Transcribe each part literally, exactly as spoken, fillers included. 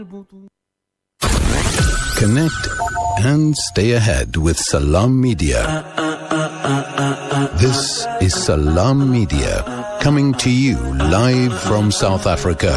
Connect and stay ahead with Salam Media. This is Salam Media coming to you live from South Africa.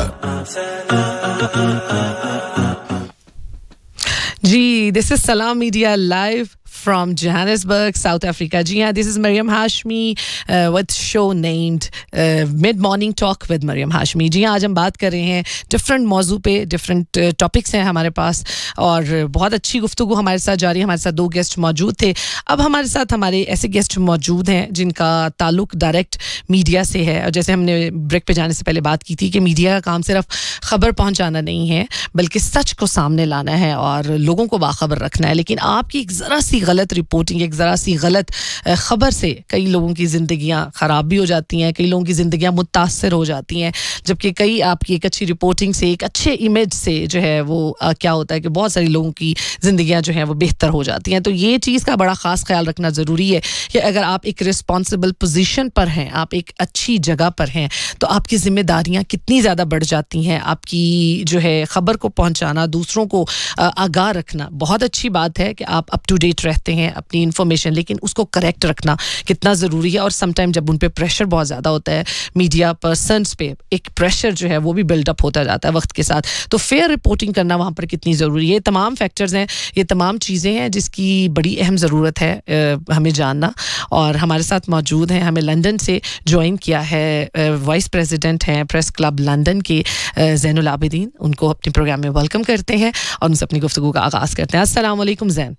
Ji, this is Salam Media live from Johannesburg, South Africa. Ji haan, this is Mariam Hashmi uh, with show named uh, Mid Morning Talk with Mariam Hashmi. जी हाँ, आज हम बात कर रहे हैं different मौजू पे, different topics हैं हमारे पास और बहुत अच्छी गुफ्तगू हमारे साथ जारी है. हमारे साथ दो गेस्ट मौजूद थे. अब हमारे साथ हमारे ऐसे गेस्ट मौजूद हैं जिनका ताल्लुक डायरेक्ट मीडिया से है. और जैसे हमने ब्रेक पे जाने से पहले बात की थी कि मीडिया का काम सिर्फ खबर पहुंचाना नहीं है बल्कि सच को सामने लाना है और लोगों को बाखबर रखना है. लेकिन आपकी एक ज़रा सी गलत रिपोर्टिंग, एक ज़रा सी गलत ख़बर से कई लोगों की ज़िंदगियां ख़राब भी हो जाती हैं, कई लोगों की ज़िंदगियां मुतासर हो जाती हैं. जबकि कई आपकी एक अच्छी रिपोर्टिंग से, एक अच्छे इमेज से जो है वो आ, क्या होता है कि बहुत सारे लोगों की ज़िंदगियां जो हैं वो बेहतर हो जाती हैं. तो ये चीज़ का बड़ा ख़ास ख्याल रखना ज़रूरी है कि अगर आप एक रिस्पॉन्सिबल पोजीशन पर हैं, आप एक अच्छी जगह पर हैं, तो आपकी ज़िम्मेदारियाँ कितनी ज़्यादा बढ़ जाती हैं. आपकी जो है ख़बर को पहुँचाना, दूसरों को आगाह रखना बहुत अच्छी बात है कि आप अप टू डेट रहते हैं अपनी इन्फॉर्मेशन, लेकिन उसको करेक्ट रखना कितना ज़रूरी है. और समटाइम जब उन पे प्रेशर बहुत ज़्यादा होता है, मीडिया पर्सन्स पे एक प्रेशर जो है वो भी बिल्डअप होता जाता है वक्त के साथ, तो फेयर रिपोर्टिंग करना वहाँ पर कितनी ज़रूरी है. ये तमाम फैक्टर्स हैं, ये तमाम चीज़ें हैं जिसकी बड़ी अहम ज़रूरत है आ, हमें जानना. और हमारे साथ मौजूद हैं, हमें लंदन से ज्वाइन किया है वाइस प्रेसिडेंट हैं प्रेस क्लब लंदन के ज़ैनुल आबिदीन. उनको अपने प्रोग्राम में वेलकम करते हैं और उनसे अपनी गुफ्तगू का आगाज़ करते हैं. अस्सलाम वालेकुम ज़ैन.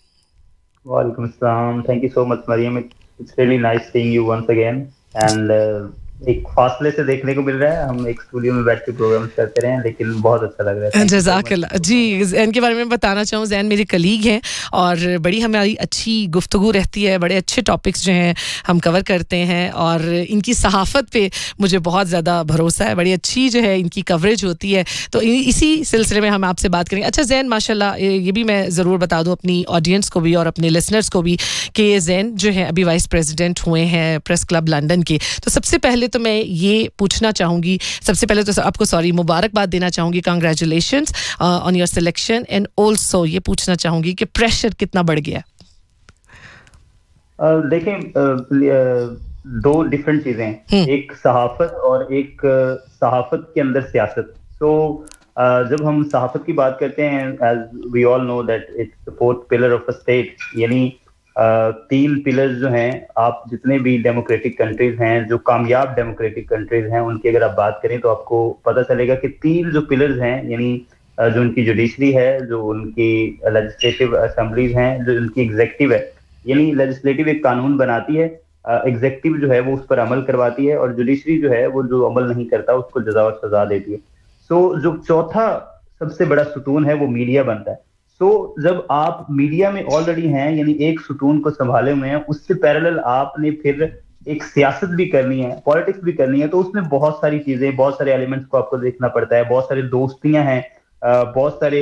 Walaikum Assalam. Thank you so much, Mariam. It's really nice seeing you once again. And uh, एक फासले से देखने को मिल रहा है. हम एक स्टूडियो में बैठ के प्रोग्राम करते रहे हैं, लेकिन बहुत अच्छा लग रहा है. जज़ाकल्लाह. जी, ज़ैन के बारे में बताना चाहूँ, ज़ैन मेरे कलीग हैं और बड़ी हमारी अच्छी गुफ्तगू रहती है, बड़े अच्छे टॉपिक्स जो हैं हम कवर करते हैं और इनकी सहाफ़त पे मुझे बहुत ज़्यादा भरोसा है. बड़ी अच्छी जो है इनकी कवरेज होती है, तो इसी सिलसिले में हम आपसे बात करेंगे. अच्छा ज़ैन, माशाल्लाह, ये भी मैं ज़रूर बता दूँ अपनी ऑडियंस को भी और अपने लिसनर्स को भी कि ज़ैन जो है अभी वाइस प्रेसिडेंट हुए हैं प्रेस क्लब लंदन के. तो सबसे पहले तो मैं ये पूछना चाहूँगी, सबसे पहले तो आपको सॉरी मुबारकबाद देना चाहूँगी, congratulations on your selection. And also ये पूछना चाहूँगी कि प्रेशर कितना बढ़ गया. uh, देखें, uh, दो डिफरेंट चीजें हैं, एक सहाफत और एक सहाफत के अंदर सियासत. सो so, uh, जब हम सहाफत की बात करते हैं, as we all know that it's the fourth pillar of a state. यानी Uh, तीन पिलर्स जो हैं, आप जितने भी डेमोक्रेटिक कंट्रीज हैं, जो कामयाब डेमोक्रेटिक कंट्रीज हैं, उनकी अगर आप बात करें तो आपको पता चलेगा कि तीन जो पिलर्स हैं, यानी uh, जो उनकी जुडिशरी है, जो उनकी लेजिस्लेटिव असेंबलीज हैं, जो उनकी एग्जेक्टिव है. यानी लेजिस्लेटिव एक कानून बनाती है, एग्जेक्टिव uh, जो है वो उस पर अमल करवाती है, और जुडिशरी जो है वो जो अमल नहीं करता उसको सजा और सजा देती है. सो so, जो चौथा सबसे बड़ा सुतून है वो मीडिया बनता है. सो so, जब आप मीडिया में ऑलरेडी हैं, यानी एक सुतून को संभाले हुए हैं, उससे पैरेलल आपने फिर एक सियासत भी करनी है, पॉलिटिक्स भी करनी है, तो उसमें बहुत सारी चीजें, बहुत सारे एलिमेंट्स को आपको देखना पड़ता है. बहुत सारे दोस्तियां हैं, बहुत सारे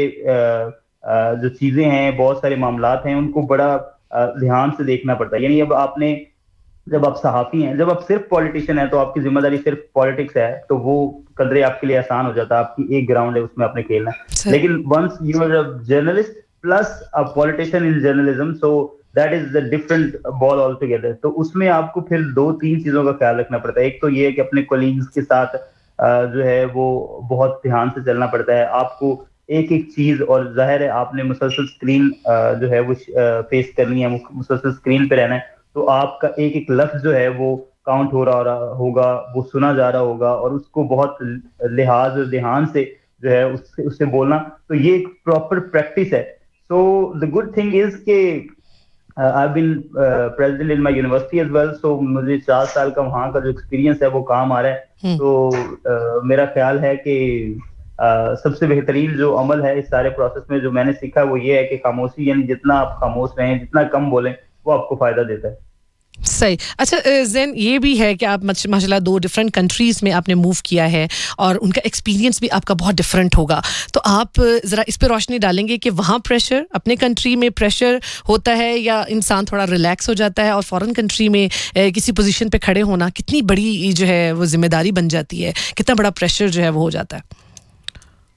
जो चीजें हैं, बहुत सारे मामलात हैं, उनको बड़ा ध्यान से देखना पड़ता है. यानी अब आपने, जब आप सहाफी हैं, जब आप सिर्फ पॉलिटिशियन हैं, तो आपकी जिम्मेदारी सिर्फ पॉलिटिक्स है, तो वो कदरे आपके लिए आसान हो जाता है. आपकी एक ग्राउंड है, उसमें आपने खेलना. लेकिन once you are a journalist plus a politician in journalism, so that is the different ball all together. तो उसमें आपको फिर दो तीन चीजों का ख्याल रखना पड़ता है. एक तो ये है कि अपने कोलीग्स के साथ जो है वो बहुत ध्यान से चलना पड़ता है. आपको एक एक चीज, और जाहिर है आपने मुसलसल स्क्रीन जो है वो फेस करनी है, मुसलसल स्क्रीन पे रहना है, तो आपका एक एक लफ्ज जो है वो काउंट हो रहा होगा, वो सुना जा रहा होगा, और उसको बहुत लिहाज और ध्यान से जो है उससे उससे बोलना. तो ये एक प्रॉपर प्रैक्टिस है. So the good thing is के I have been president in my university as well. सो मुझे चार साल का वहाँ का जो एक्सपीरियंस है वो काम आ रहा है. तो uh, मेरा ख्याल है कि uh, सबसे बेहतरीन जो अमल है इस सारे प्रोसेस में जो मैंने सीखा वो ये है कि खामोशी, यानी जितना आप खामोश रहें, जितना कम बोलें, वो आपको फायदा देता है. सही. अच्छा ज़ैन, ये भी है कि आप माशाल्लाह दो डिफरेंट कंट्रीज़ में आपने मूव किया है और उनका एक्सपीरियंस भी आपका बहुत डिफरेंट होगा. तो आप ज़रा इस पे रोशनी डालेंगे कि वहाँ प्रेशर, अपने कंट्री में प्रेशर होता है या इंसान थोड़ा रिलैक्स हो जाता है, और फॉरेन कंट्री में किसी पोजीशन पे खड़े होना कितनी बड़ी जो है वो जिम्मेदारी बन जाती है, कितना बड़ा प्रेशर जो है वो हो जाता है?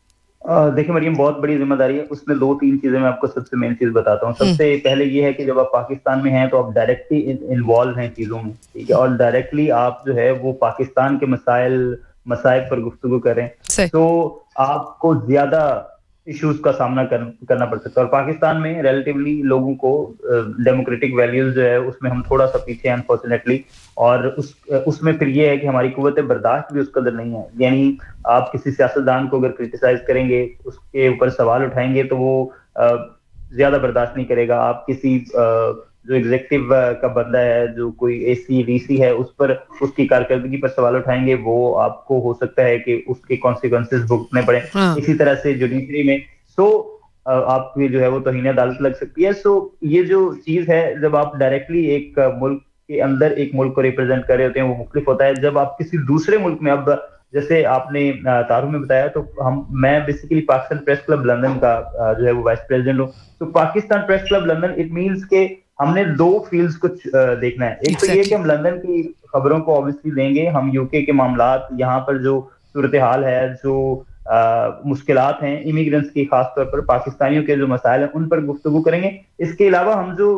देखिए मरियम, बहुत बड़ी जिम्मेदारी है। उसमें दो तीन चीजें मैं आपको सबसे मेन चीज बताता हूँ। सबसे पहले ये है कि जब आप पाकिस्तान में हैं तो आप डायरेक्टली इन्वॉल्व हैं चीजों में, ठीक है, और डायरेक्टली आप जो है वो पाकिस्तान के मसाइल मसाइब पर गुफ्तगू करें, तो आपको ज्यादा इश्यूज का सामना कर, करना पड़ सकता है। और पाकिस्तान में रिलेटिवली लोगों को डेमोक्रेटिक वैल्यूज जो है उसमें हम थोड़ा सा पीछे हैं अनफॉर्चुनेटली, और उस उसमें फिर ये है कि हमारी कुव्वत बर्दाश्त भी उस कदर नहीं है। यानी आप किसी सियासतदान को अगर क्रिटिसाइज करेंगे, उसके ऊपर सवाल उठाएंगे, तो वो ज्यादा बर्दाश्त नहीं करेगा। आप किसी आ, जो एग्जीक्यूटिव का बंदा है, जो कोई एसी डीसी है, उस पर उसकी कारकर्दगी पर सवाल उठाएंगे, वो आपको हो सकता है कि उसके कॉन्सिक्वेंसेस भुगतने पड़े। हाँ। इसी तरह से जुडिशरी में सो आपकी जो है वो तौहीन अदालत लग सकती है। सो ये जो चीज है, जब आप डायरेक्टली एक मुल्क के अंदर एक मुल्क को रिप्रेजेंट कर रहे होते हैं, वो मुख्तलिफ होता है। जब आप किसी दूसरे मुल्क में, अब जैसे आपने तारू में बताया, तो हम मैं basically Pakistan press club London का जो है वो वाइस प्रेसिडेंट हूँ। तो Pakistan press club London, it means के हमने दो फील्ड्स को देखना है। एक exactly. तो ये कि हम लंदन की खबरों को ऑब्वियसली देंगे, हम यूके के मामलात, यहाँ पर जो सूरत हाल है, जो मुश्किलात हैं इमिग्रेंट्स की, खासतौर पर पाकिस्तानियों के जो मसाइल हैं, उन पर गुफ्तगू करेंगे। इसके अलावा हम जो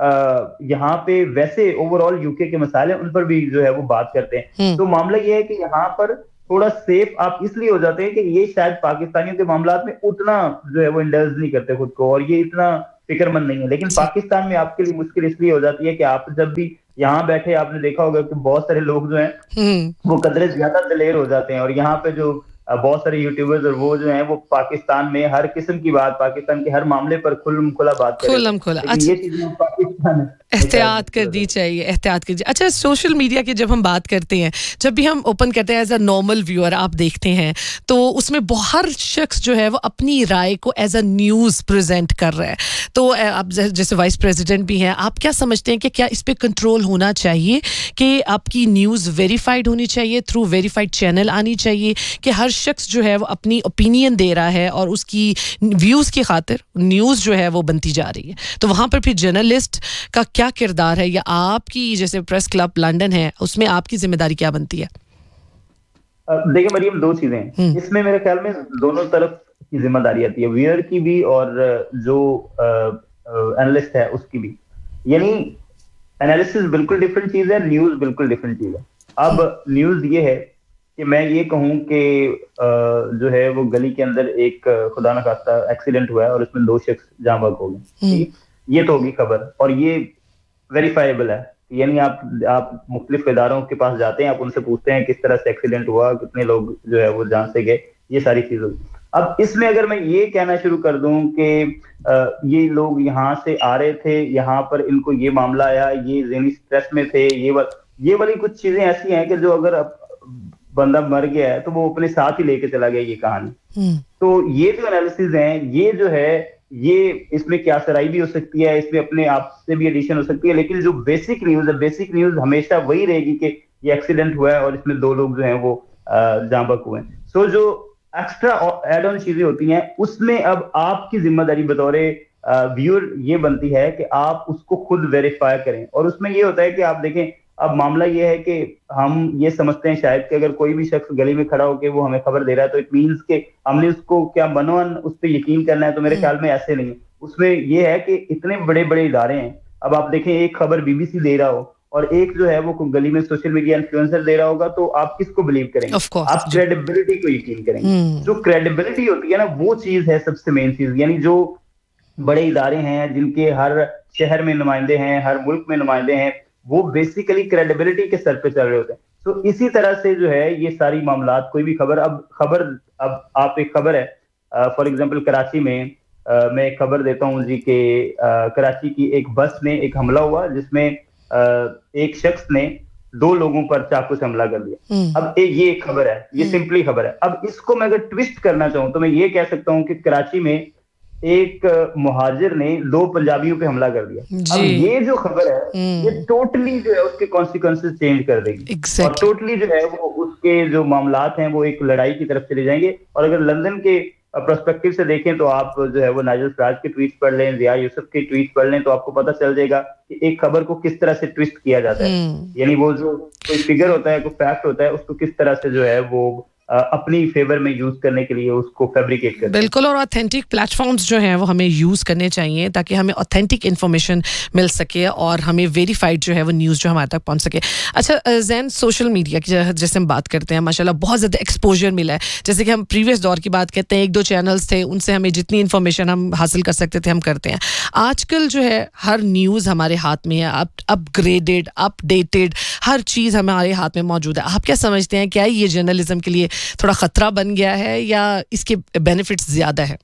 यहाँ पे वैसे ओवरऑल यूके के मसाइल हैं, उन पर भी जो है वो बात करते हैं। तो मामला ये है कि यहाँ पर थोड़ा सेफ आप इसलिए हो जाते हैं कि ये शायद पाकिस्तानियों के मामलात में उतना जो है वो इंडल्ज नहीं करते खुद को, और ये इतना फिक्रमंद नहीं है। लेकिन पाकिस्तान में आपके लिए मुश्किल इसलिए हो जाती है कि आप जब भी यहाँ बैठे, आपने देखा होगा कि बहुत सारे लोग जो हैं वो कदरे ज्यादा दलेर हो जाते हैं, और यहाँ पे जो बहुत सारे यूट्यूबर्स और वो जो हैं वो पाकिस्तान में हर किस्म की बात, पाकिस्तान के हर मामले पर खुल्म खुला बात करें। खुल्म खुला, अच्छा, ये चीजें पाकिस्तान एहतियात करनी चाहिए, एहतियात कीजिए। अच्छा, सोशल मीडिया की जब हम बात करते हैं, जब भी हम ओपन करते हैं एज अ नॉर्मल व्यूअर, आप देखते हैं तो उसमें हर शख्स जो है वो अपनी राय को एज अ न्यूज़ प्रेजेंट कर रहा है। तो आप जैसे वाइस प्रेसिडेंट भी हैं, आप क्या समझते हैं कि क्या इस पे कंट्रोल होना चाहिए कि आपकी न्यूज़ वेरीफाइड होनी चाहिए, थ्रू वेरीफाइड चैनल आनी चाहिए, कि हर शख्स जो है वो अपनी ओपिनियन दे रहा है और उसकी व्यूज़ की खातिर न्यूज़ जो है वो बनती जा रही है? तो वहाँ पर फिर जर्नलिस्ट का क्या किरदार है, या आपकी जैसे प्रेस क्लब लंदन है उसमें आपकी जिम्मेदारी क्या बनती है? देखिए मरियम, दो चीजें इसमें मेरे ख्याल में दोनों तरफ की जिम्मेदारी आती है, व्यूअर की भी और जो एनालिस्ट है उसकी भी। यानी एनालिसिस बिल्कुल डिफरेंट चीज है, न्यूज बिल्कुल डिफरेंट चीज है। अब न्यूज ये है कि मैं ये कहूं कि जो है वो गली के अंदर एक खुदा न खास्ता एक्सीडेंट हुआ है और उसमें दो शख्स जाँ बहक हो गए, ये तो होगी खबर, और ये वेरीफाइबल है। यानी आप आप मुख्तलिफ इदारों के पास जाते हैं, आप उनसे पूछते हैं किस तरह से एक्सीडेंट हुआ, कितने लोग जो है वो जान से गए, ये सारी चीजें। अब इसमें अगर मैं ये कहना शुरू कर दूं कि ये लोग यहाँ से आ रहे थे, यहाँ पर इनको ये मामला आया, ये ज़हनी स्ट्रेस में थे, ये वा, ये वाली कुछ चीजें ऐसी हैं कि जो अगर बंदा मर गया है तो वो अपने साथ ही लेके चला गया ये कहानी। तो ये जो एनालिसिस है, ये जो है, ये इसमें क्या सराई भी हो सकती है, इसमें अपने आप से भी एडिशन हो सकती है, लेकिन जो बेसिक न्यूज है, बेसिक न्यूज हमेशा वही रहेगी कि ये एक्सीडेंट हुआ है और इसमें दो लोग जो हैं वो जाँ बहक हुए हैं। सो जो एक्स्ट्रा एड ऑन चीजें होती हैं, उसमें अब आपकी जिम्मेदारी बतौर व्यूअर ये बनती है कि आप उसको खुद वेरीफाई करें। और उसमें ये होता है कि आप देखें, अब मामला ये है कि हम ये समझते हैं शायद कि अगर कोई भी शख्स गली में खड़ा होकर वो हमें खबर दे रहा है तो इट मीन्स के हमने उसको क्या मनोन उस पर यकीन करना है। तो मेरे ख्याल में ऐसे नहीं है। उसमें ये है कि इतने बड़े बड़े इदारे हैं, अब आप देखें एक खबर बीबीसी दे रहा हो और एक जो है वो गली में सोशल मीडिया इन्फ्लुएंसर दे रहा होगा, तो आप किसको बिलीव करेंगे? आप क्रेडिबिलिटी को यकीन करेंगे। जो क्रेडिबिलिटी होती है ना, वो चीज है सबसे मेन चीज। यानी जो बड़े इदारे हैं जिनके हर शहर में नुमाइंदे हैं, हर मुल्क में नुमाइंदे हैं, वो बेसिकली क्रेडिबिलिटी के सर पे चल रहे होते हैं। तो so, इसी तरह से जो है ये सारी मामलात, कोई भी खबर, अब खबर अब आप एक खबर है फॉर एग्जांपल कराची में आ, मैं एक खबर देता हूँ जी के कराची की एक बस में एक हमला हुआ जिसमें आ, एक शख्स ने दो लोगों पर चाकू से हमला कर दिया। अब ए, ये एक खबर है, ये सिंपली खबर है। अब इसको मैं अगर ट्विस्ट करना चाहूँ तो मैं ये कह सकता हूँ कि कराची में एक मुहाजिर ने दो पंजाबियों पे हमला कर दिया। अब ये जो खबर है ये टोटली जो है उसके कॉन्सिक्वेंसेस चेंज कर देगी exactly. और टोटली जो है वो उसके जो मामलात हैं वो एक लड़ाई की तरफ चले जाएंगे। और अगर लंदन के पर्सपेक्टिव से देखें तो आप जो है वो नाइजल फराज के ट्वीट पढ़ लें, जिया यूसुफ के ट्वीट पढ़ लें, तो आपको पता चल जाएगा कि एक खबर को किस तरह से ट्विस्ट किया जाता है। यानी वो जो कोई फिगर होता है, कोई फैक्ट होता है, उसको किस तरह से जो है वो अपनी फेवर में यूज करने के लिए उसको फैब्रिकेट करते हैं। बिल्कुल, और ऑथेंटिक प्लेटफॉर्म्स जो हैं वो हमें यूज़ करने चाहिए ताकि हमें ऑथेंटिक इन्फॉर्मेशन मिल सके और हमें वेरीफाइड जो है वो न्यूज़ जो हमारे तक पहुंच सके। अच्छा जैन, सोशल मीडिया की जैसे हम बात करते हैं माशाल्लाह बहुत ज़्यादा एक्सपोजर मिला है। जैसे कि हम प्रीवियस दौर की बात करते हैं, एक दो चैनल्स थे, उनसे हमें जितनी इन्फॉर्मेशन हम हासिल कर सकते थे हम करते हैं। आजकल जो है हर न्यूज़ हमारे हाथ में है, अप अपग्रेडेड अपडेटेड हर चीज़ हमारे हाथ में मौजूद है। आप क्या समझते हैं, क्या ये जर्नलिज्म के लिए थोड़ा खतरा बन गया है या इसके बेनिफिट्स ज्यादा है?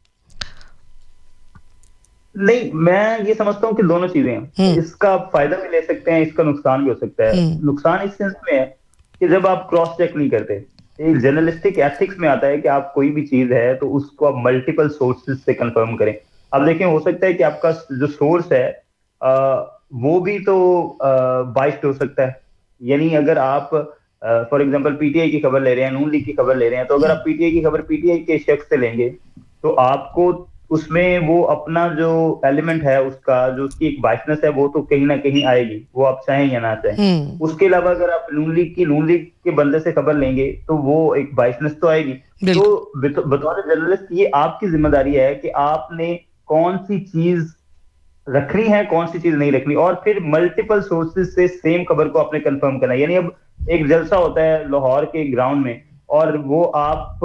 नहीं, मैं ये समझता हूँ कि दोनों चीजें हैं। इसका फायदा भी ले सकते हैं, इसका नुकसान भी हो सकता है। नुकसान इस सेंस में है कि जब आप क्रॉस चेक नहीं करते, एक जर्नलिस्टिक एथिक्स में आता है कि आप कोई भी चीज है तो उसको आप मल्टीपल सोर्सेज से कंफर्म करें। अब देखें, हो सकता है कि आपका जो सोर्स है आ, वो भी तो बाइस्ड हो सकता है। यानी अगर आप फॉर एग्जांपल पीटीआई की खबर ले रहे हैं, नून लीग की खबर ले रहे हैं, तो अगर आप पीटीआई की खबर पीटीआई के शख्स से लेंगे तो आपको उसमें वो अपना जो एलिमेंट है, उसका जो उसकी एक बाइसनेस है, वो तो कहीं ना कहीं आएगी, वो आप चाहें या ना चाहें। उसके अलावा अगर आप नून लीग की नून लीग के बंदे से खबर लेंगे तो वो एक बाइसनेस तो आएगी। तो बतौर जर्नलिस्ट ये आपकी जिम्मेदारी है कि आपने कौन सी चीज रखनी है, कौन सी चीज नहीं रखनी, और फिर मल्टीपल सोर्सेज से सेम खबर को आपने कंफर्म करना है। यानी अब एक जलसा होता है लाहौर के ग्राउंड में और वो आप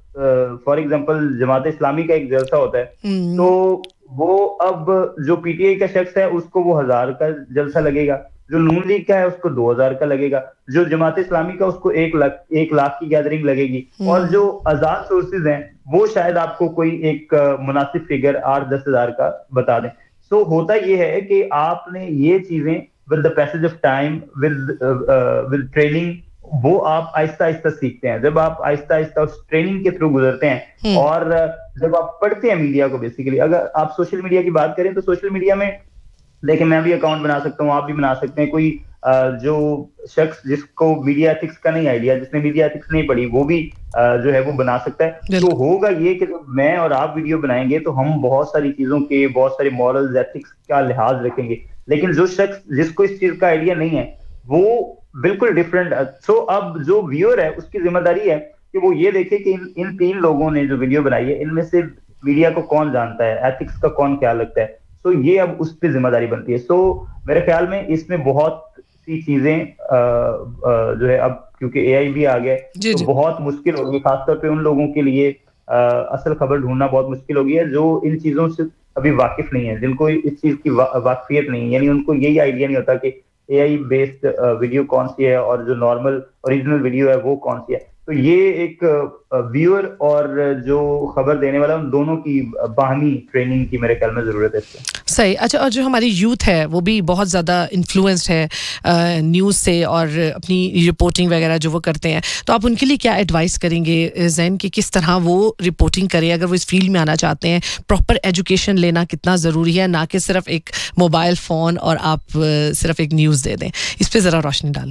फॉर एग्जांपल जमात इस्लामी का एक जलसा होता है, तो वो अब जो पीटीआई का शख्स है उसको वो हजार का जलसा लगेगा, जो नून लीग का है उसको दो हजार का लगेगा, जो जमात इस्लामी का उसको एक लाख एक लाख की गैदरिंग लगेगी, और जो आजाद सोर्सेज हैं वो शायद आपको कोई एक मुनासिब फिगर आठ दस हजार का बता दें। सो so, होता ये है कि आपने ये चीजें with the passage of time, with with training, वो आप आहिस्ता आहिस्ता सीखते हैं। जब आप आहिस्ता आहिस्ता उस ट्रेनिंग के थ्रू गुजरते हैं और जब आप पढ़ते हैं मीडिया को, बेसिकली अगर आप सोशल मीडिया की बात करें तो सोशल मीडिया में देखिए, मैं भी अकाउंट बना सकता हूँ, आप भी बना सकते हैं। कोई जो शख्स जिसको मीडिया एथिक्स का नहीं आइडिया, जिसने मीडिया एथिक्स नहीं पढ़ी, वो भी जो है वो बना सकता है। तो होगा ये कि जब मैं और आप वीडियो बनाएंगे तो हम बहुत सारी चीजों के, बहुत सारे मॉरल्स एथिक्स का लिहाज रखेंगे, लेकिन जो शख्स जिसको इस चीज का आइडिया नहीं है वो बिल्कुल डिफरेंट। सो अब जो व्यूअर है उसकी जिम्मेदारी है कि वो ये देखे कि इन, इन तीन लोगों ने जो वीडियो बनाई है इनमें से मीडिया को कौन जानता है, एथिक्स का कौन ख्याल रखता है। सो ये अब उस पर जिम्मेदारी बनती है। सो मेरे ख्याल में इसमें बहुत सी चीजें जो है, अब क्योंकि एआई भी आ गया तो बहुत मुश्किल होगी, खासतौर पे उन लोगों के लिए आ, असल खबर ढूंढना बहुत मुश्किल हो गया है जो इन चीजों से अभी वाकिफ नहीं है, जिनको इस चीज की वा, वाकफियत नहीं है। यानी उनको यही आइडिया नहीं होता कि एआई बेस्ड वीडियो कौन सी है और जो नॉर्मल ओरिजिनल वीडियो है वो कौन सी है। तो ये एक व्यूअर और जो खबर देने वाला, उन दोनों की बाहमी ट्रेनिंग की मेरे ख्याल में जरूरत है इसमें। सही। अच्छा, और जो हमारी यूथ है वो भी बहुत ज़्यादा इन्फ्लुएंस्ड है न्यूज़ से और अपनी रिपोर्टिंग वगैरह जो वो करते हैं, तो आप उनके लिए क्या एडवाइस करेंगे जैन कि किस तरह वो रिपोर्टिंग करें अगर वो इस फील्ड में आना चाहते हैं? प्रॉपर एजुकेशन लेना कितना ज़रूरी है, ना कि सिर्फ एक मोबाइल फ़ोन और आप सिर्फ एक न्यूज़ दे दें? इस पर ज़रा रोशनी डालें।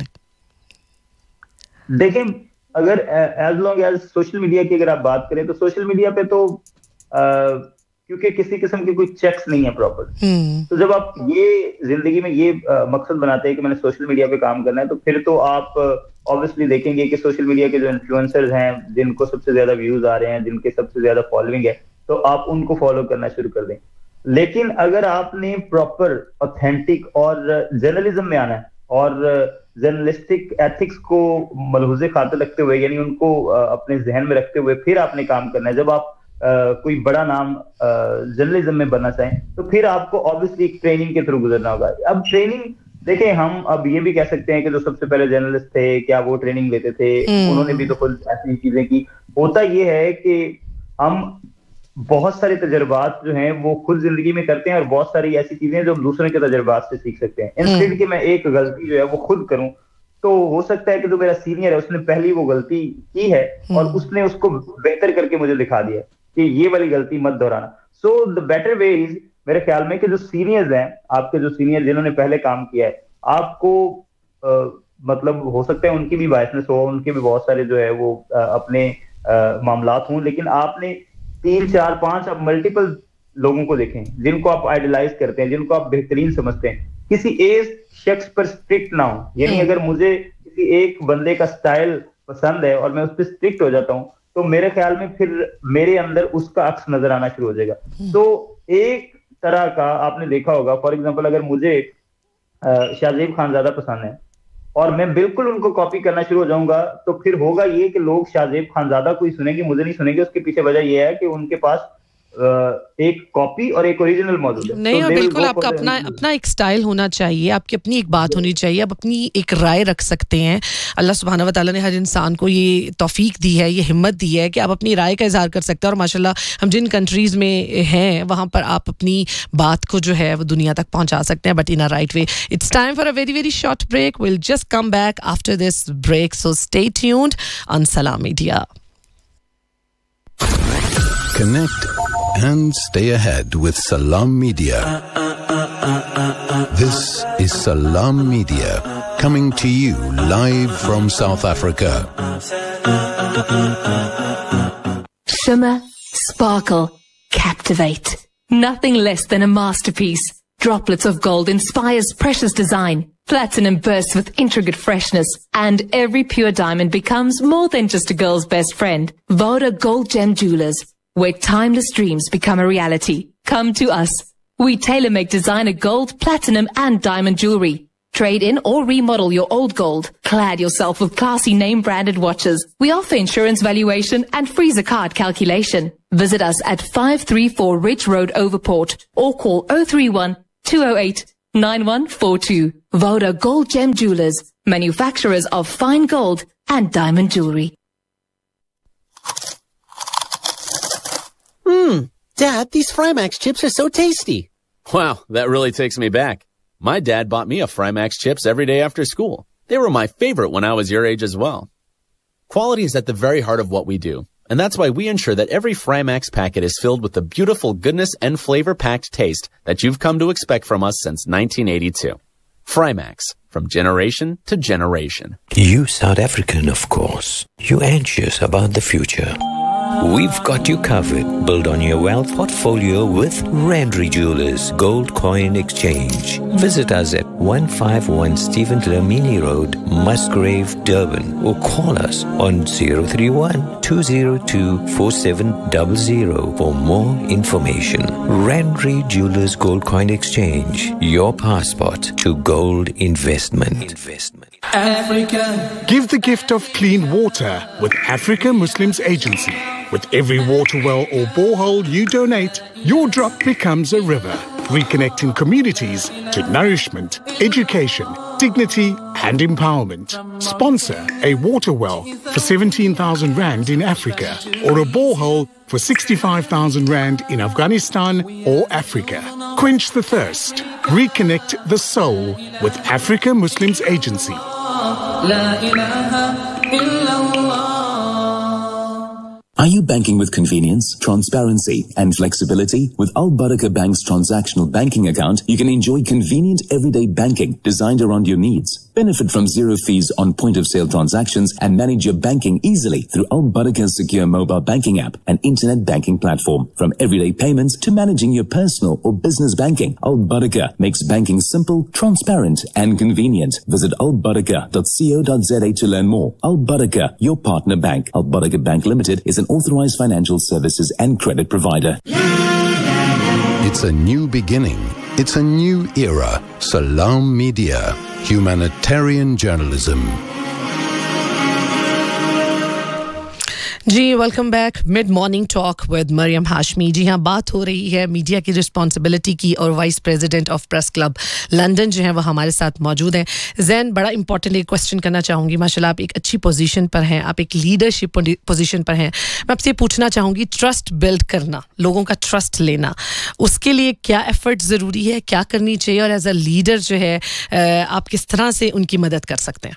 देखें, अगर as long as social media की अगर आप बात करें तो सोशल मीडिया पे तो आ, क्योंकि किसी किस्म के कोई चेक्स नहीं है प्रॉपर, तो जब आप ये जिंदगी में ये आ, मकसद बनाते हैं कि मैंने सोशल मीडिया पे काम करना है, तो फिर तो आप ऑब्वियसली देखेंगे कि सोशल मीडिया के जो इन्फ्लुएंसर्स हैं, जिनको सबसे ज्यादा व्यूज आ रहे हैं, जिनके सबसे ज्यादा फॉलोइंग है, तो आप उनको फॉलो करना शुरू कर दें। लेकिन अगर आपने प्रॉपर ऑथेंटिक और जर्नलिज्म में आना है और जर्नलिस्टिक एथिक्स को मलहूज़े खातिर रखते हुए, यानी उनको अपने जहन में रखते हुए फिर आपने काम करना है, जब आप आ, कोई बड़ा नाम जर्नलिज्म में बनना चाहें तो फिर आपको ऑब्वियसली एक ट्रेनिंग के थ्रू गुजरना होगा। अब ट्रेनिंग देखें, हम अब ये भी कह सकते हैं कि जो सबसे पहले जर्नलिस्ट थे, क्या वो ट्रेनिंग लेते थे? उन्होंने भी तो खुद ऐसी चीजें की। होता ये है कि हम बहुत सारे तजर्बात जो हैं वो खुद जिंदगी में करते हैं और बहुत सारी ऐसी चीजें जो दूसरे के तजर्बात से सीख सकते हैं। इंस्टेड कि मैं एक गलती जो है वो खुद करूं, तो हो सकता है कि जो मेरा सीनियर है उसने पहली वो गलती की है और उसने उसको बेहतर करके मुझे दिखा दिया कि ये वाली गलती मत दोहराना। So the better way is, मेरे ख्याल में, कि जो सीनियर्स हैं, आपके जो सीनियर जिन्होंने पहले काम किया है, आपको आ, मतलब हो सकता है उनकी भी बायसनेस हो, उनके भी बहुत सारे जो है वो आ, अपने मामलात हों, लेकिन आपने तीन चार पांच आप मल्टीपल लोगों को देखें जिनको आप आइडलाइज करते हैं, जिनको आप बेहतरीन समझते हैं। किसी एक शख्स पर स्ट्रिक्ट ना हो, यानी अगर मुझे किसी एक बंदे का स्टाइल पसंद है और मैं उस पर स्ट्रिक्ट हो जाता हूँ, तो मेरे ख्याल में फिर मेरे अंदर उसका अक्स नजर आना शुरू हो जाएगा। तो एक तरह का आपने देखा होगा, फॉर एग्जांपल अगर मुझे शाहजेब खानजादा पसंद है और मैं बिल्कुल उनको कॉपी करना शुरू हो जाऊंगा, तो फिर होगा ये कि लोग शाहजेब खानजादा को ही सुनेंगे, मुझे नहीं सुनेंगे। उसके पीछे वजह यह है कि उनके पास एक कॉपी और एक ओरिजिनल मौजूद है। नहीं, और बिल्कुल आपका अपना अपना एक स्टाइल होना चाहिए, आपकी अपनी एक बात होनी चाहिए, आप अपनी एक राय रख सकते हैं। अल्लाह सुब्हानहू व तआला ने हर इंसान को ये तौफीक दी है, ये हिम्मत दी है कि आप अपनी राय का इजहार कर सकते हैं। और माशाल्लाह हम जिन कंट्रीज़ में हैं वहाँ पर आप अपनी बात को जो है वो दुनिया तक पहुँचा सकते हैं, but in a right way. It's time for a very very short break. Will just come back after this break, so stay tuned on सलाम media. Connect and stay ahead with Salam Media. This is Salam Media, coming to you live from South Africa. Shimmer, sparkle, captivate. Nothing less than a masterpiece. Droplets of gold inspires precious design. Platinum bursts with intricate freshness. And every pure diamond becomes more than just a girl's best friend. Voda Gold Gem Jewelers, where timeless dreams become a reality. Come to us. We tailor-make designer gold, platinum and diamond jewelry. Trade in or remodel your old gold. Clad yourself with classy name-branded watches. We offer insurance valuation and freezer card calculation. Visit us at five thirty-four Ridge Road, Overport, or call oh three one, two oh eight, nine one four two. Voda Gold Gem Jewelers, manufacturers of fine gold and diamond jewelry. Hmm, Dad, these Frymax chips are so tasty. Wow, that really takes me back. My dad bought me a Frymax chips every day after school. They were my favorite when I was your age as well. Quality is at the very heart of what we do, and that's why we ensure that every Frymax packet is filled with the beautiful goodness and flavor-packed taste that you've come to expect from us since nineteen eighty-two. Frymax, from generation to generation. You South African, of course. You anxious about the future. We've got you covered. Build on your wealth portfolio with Randry Jewelers Gold Coin Exchange. Visit us at one fifty-one Stephen Lamini Road, Musgrave, Durban, or call us on zero three one, two zero two, four seven zero zero for more information. Randry Jewelers Gold Coin Exchange, your passport to gold investment. Investment. Africa. Give the gift of clean water with Africa Muslims Agency. With every water well or borehole you donate, your drop becomes a river, reconnecting communities to nourishment, education, dignity and empowerment. Sponsor a water well for seventeen thousand rand in Africa or a borehole for sixty-five thousand rand in Afghanistan or Africa. Quench the thirst. Reconnect the soul with Africa Muslims Agency. La ilaha illallah. Are you banking with convenience, transparency and flexibility? With Al Barakah Bank's transactional banking account, you can enjoy convenient everyday banking designed around your needs. Benefit from zero fees on point-of-sale transactions and manage your banking easily through Al Barakah's secure mobile banking app and internet banking platform. From everyday payments to managing your personal or business banking, Al Barakah makes banking simple, transparent and convenient. Visit al barakah dot co dot za to learn more. Al Barakah, your partner bank. Al Barakah Bank Limited is an authorized financial services and credit provider. It's a new beginning. It's a new era. Salam Media, humanitarian journalism. Ji welcome back mid morning talk with Maryam Hashmi. जी हाँ, बात हो रही है media की responsibility की और vice president of press club London जो है वो हमारे साथ मौजूद हैं। जैन, बड़ा इंपॉर्टेंट एक क्वेश्चन करना चाहूँगी। माशाल्लाह आप एक अच्छी पोजीशन पर हैं, आप एक लीडरशिप पोजीशन पर हैं। मैं आपसे पूछना चाहूँगी, ट्रस्ट बिल्ड करना, लोगों का ट्रस्ट लेना, उसके लिए क्या एफर्ट ज़रूरी है, क्या करनी चाहिए, और एज अ लीडर जो है आप किस तरह से उनकी मदद कर सकते हैं?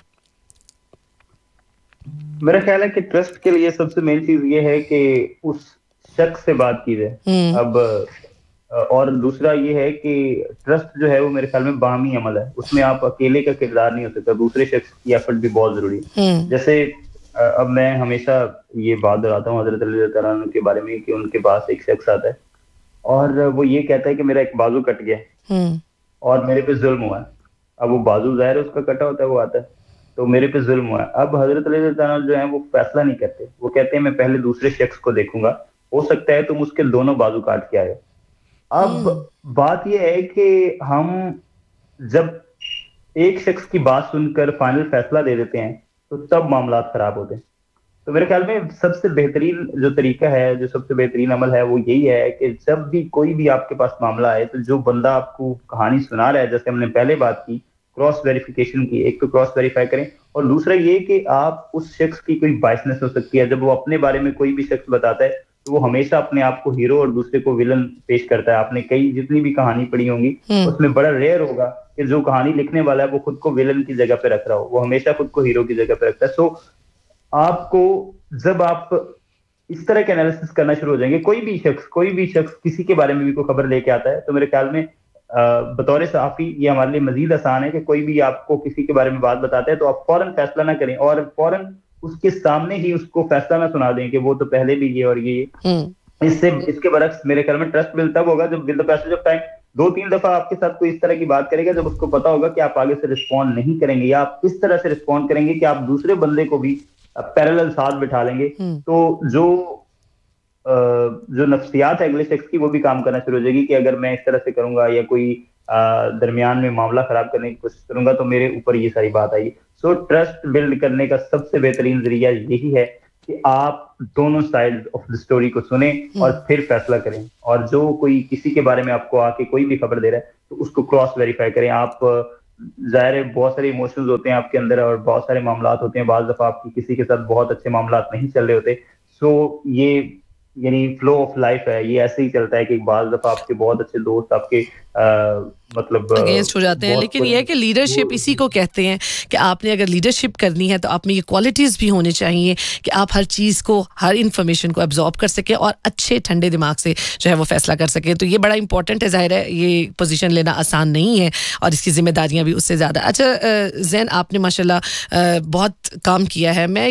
मेरा ख्याल है कि ट्रस्ट के लिए सबसे मेन चीज ये है कि उस शख्स से बात की जाए। अब और दूसरा ये है कि ट्रस्ट जो है वो मेरे ख्याल में बाहमी अमल है, उसमें आप अकेले का किरदार नहीं हो सकता, दूसरे शख्स की एफर्ट भी बहुत जरूरी है। जैसे अब मैं हमेशा ये बात दोहराता हूँ हजरत अली तआला अन्हु के बारे में कि उनके पास एक शख्स आता है और वो ये कहता है कि मेरा एक बाजू कट गया और मेरे पे जुल्म हुआ है। अब वो बाजू जाहिर है उसका कटा होता है, वो आता है, तो मेरे पे जुल्म हुआ। अब हजरत अली रज़ी अल्लाह जो है वो फैसला नहीं करते, वो कहते हैं मैं पहले दूसरे शख्स को देखूंगा, हो सकता है तुम उसके दोनों बाजू काट के आए। अब बात यह है कि हम जब एक शख्स की बात सुनकर फाइनल फैसला दे देते हैं तो तब मामला खराब होते हैं। तो मेरे ख्याल में सबसे बेहतरीन जो तरीका है, जो सबसे बेहतरीन अमल है, वो यही है कि जब भी कोई भी आपके पास मामला है तो जो बंदा आपको कहानी सुना रहा है, जैसे हमने पहले बात की क्रॉस वेरिफिकेशन की, एक तो क्रॉस वेरीफाई करें और दूसरा ये कि आप उस शख्स की कोई बायसनेस हो सकती है। जब वो अपने बारे में कोई भी शख्स बताता है तो वो हमेशा अपने आप को हीरो और दूसरे को विलन पेश करता है। आपने कई जितनी भी कहानी पढ़ी होंगी उसमें बड़ा रेयर होगा कि जो कहानी लिखने वाला है वो खुद को विलन की जगह पे रख रहा हो, वो हमेशा खुद को हीरो की जगह पे रखता है। सो आपको जब आप इस तरह के एनालिसिस करना शुरू हो जाएंगे, कोई भी शख्स कोई भी शख्स किसी के बारे में भी कोई खबर लेके आता है, तो मेरे ख्याल में बतौर सहाफी ये हमारे लिए मजीद आसान है कि कोई भी आपको किसी के बारे में बात बताता है तो आप फौरन फैसला ना करें और फौरन उसके सामने ही उसको फैसला ना सुना दें कि वो तो पहले भी ये और ये इससे इसके बरक्स मेरे ख्याल में ट्रस्ट बिल्ड तब होगा जब with the passage of time दो तीन दफा आपके साथ कोई इस तरह की बात करेगा, जब उसको पता होगा कि आप आगे से रिस्पॉन्ड नहीं करेंगे या आप इस तरह से रिस्पॉन्ड करेंगे कि आप दूसरे बंदे को भी पैरेलल साथ बिठा लेंगे, तो जो जो नफ्सियात है अगले शख्स की वो भी काम करना शुरू हो जाएगी कि अगर मैं इस तरह से करूंगा या कोई दरमियान में मामला खराब करने की कोशिश करूंगा तो मेरे ऊपर ये सारी बात आई। सो ट्रस्ट बिल्ड करने का सबसे बेहतरीन जरिया यही है कि आप दोनों साइड ऑफ द स्टोरी को सुने और फिर फैसला करें। और जो कोई किसी के बारे में आपको आके कोई भी खबर दे रहा है तो उसको क्रॉस वेरीफाई करें। आप जाहिर है बहुत सारे इमोशंस होते हैं आपके अंदर और बहुत सारे मामलात होते हैं, बाज़ दफा आपकी किसी के साथ बहुत अच्छे मामलात नहीं चल रहे होते। सो ये यानी फ्लो ऑफ लाइफ है, ये ऐसे ही चलता है कि बाज़ दफा आपके बहुत अच्छे दोस्त आपके आ, मतलब अगेंस्ट हो जाते हैं, लेकिन ये है कि लीडरशिप इसी को कहते हैं कि आपने अगर लीडरशिप करनी है तो आप में ये क्वालिटीज़ भी होनी चाहिए कि आप हर चीज़ को, हर इन्फॉर्मेशन को एब्जॉर्ब कर सकें और अच्छे ठंडे दिमाग से जो है वो फैसला कर सकें। तो ये बड़ा इंपॉर्टेंट है, जाहिर है ये पोजीशन लेना आसान नहीं है और इसकी जिम्मेदारियां भी उससे ज़्यादा। अच्छा ज़ैन, आपने माशाल्लाह बहुत काम किया है। मैं